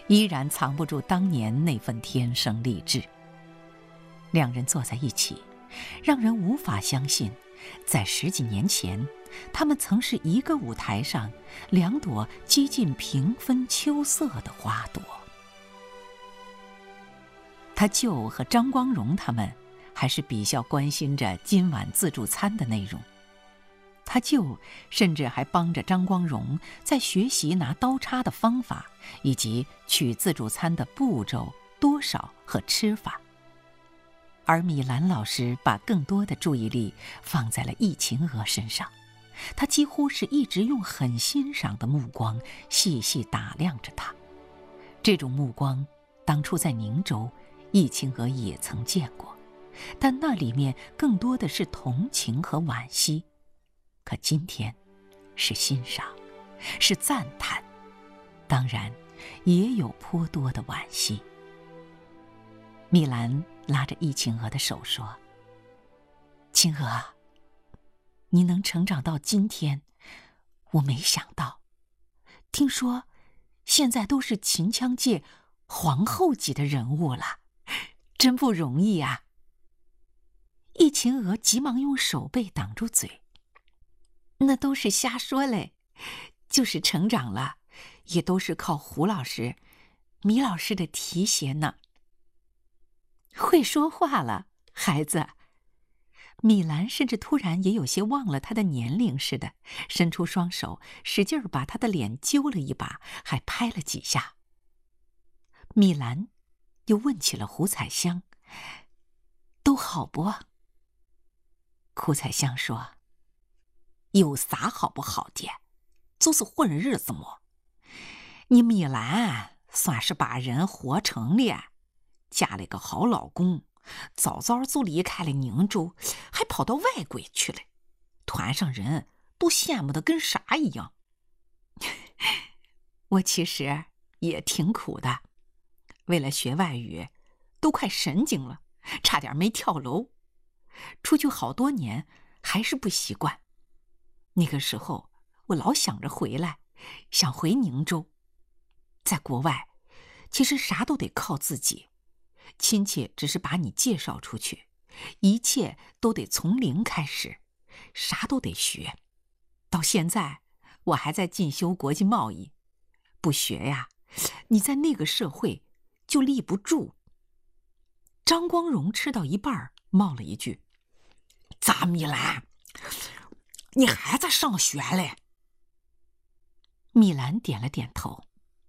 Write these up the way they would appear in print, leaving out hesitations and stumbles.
依然藏不住当年那份天生丽质。两人坐在一起，让人无法相信，在10几年前，他们曾是一个舞台上2朵几近平分秋色的花朵。他舅和张光荣他们还是比较关心着今晚自助餐的内容。他舅甚至还帮着张光荣在学习拿刀叉的方法，以及取自助餐的步骤、多少和吃法。而米兰老师把更多的注意力放在了易秦娥身上，他几乎是一直用很欣赏的目光细细打量着她。这种目光当初在宁州，易秦娥也曾见过，但那里面更多的是同情和惋惜。可今天是欣赏，是赞叹，当然也有颇多的惋惜。米兰拉着易秦娥的手说：“秦娥，你能成长到今天，我没想到。听说现在都是秦腔界皇后级的人物了，真不容易啊。”易秦娥急忙用手背挡住嘴：“那都是瞎说嘞，就是成长了，也都是靠胡老师、米老师的提携呢。”会说话了，孩子。米兰甚至突然也有些忘了他的年龄似的，伸出双手，使劲儿把他的脸揪了一把，还拍了几下。米兰又问起了胡彩香：“都好不？”胡彩香说：“有啥好不好的，就是混日子么。你米兰算是把人活成了，嫁了个好老公，早早就离开了宁州，还跑到外国去了，团上人都羡慕的跟啥一样。我其实也挺苦的，为了学外语，都快神经了，差点没跳楼。出去好多年，还是不习惯。那个时候，我老想着回来，想回宁州。在国外，其实啥都得靠自己。亲戚只是把你介绍出去，一切都得从零开始，啥都得学。到现在，我还在进修国际贸易，不学呀，你在那个社会就立不住。”张光荣吃到一半，冒了一句：“咋米兰，你还在上学嘞？”米兰点了点头：“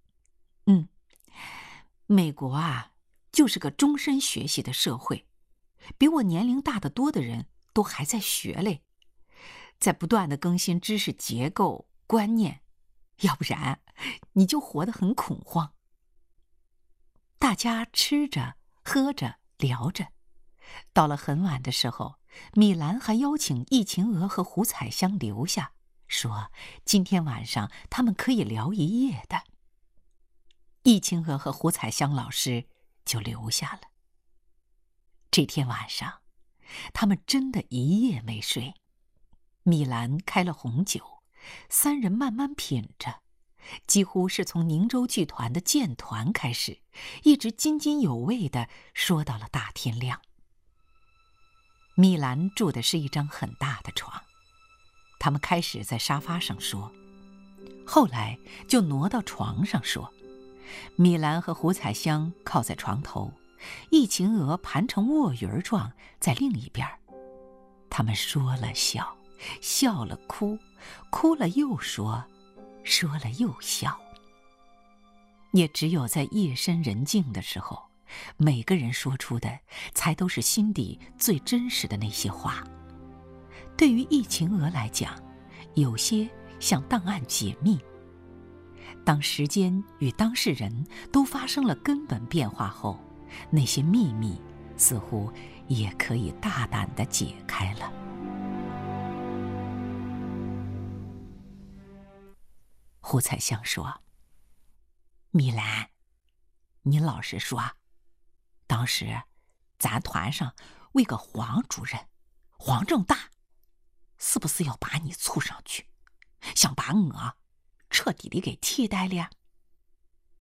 美国啊，就是个终身学习的社会，比我年龄大得多的人都还在学嘞，在不断的更新知识结构观念，要不然你就活得很恐慌。”大家吃着喝着聊着，到了很晚的时候，米兰还邀请易秦娥和胡彩香留下，说今天晚上他们可以聊一夜的。易秦娥和胡彩香老师就留下了。这天晚上，他们真的一夜没睡。米兰开了红酒，3人慢慢品着，几乎是从宁州剧团的建团开始，一直津津有味地说到了大天亮。米兰住的是一张很大的床，他们开始在沙发上说，后来就挪到床上说。米兰和胡彩香靠在床头，易秦娥盘成卧云状在另一边。他们说了笑，笑了哭，哭了又说，说了又笑。也只有在夜深人静的时候，每个人说出的才都是心底最真实的那些话。对于易秦娥来讲，有些像档案解密。当时间与当事人都发生了根本变化后，那些秘密似乎也可以大胆地解开了。胡彩香说：“米兰，你老实说，当时咱团上为个黄主任，黄正大，是不是要把你簇上去，想把我彻底的给替代了？”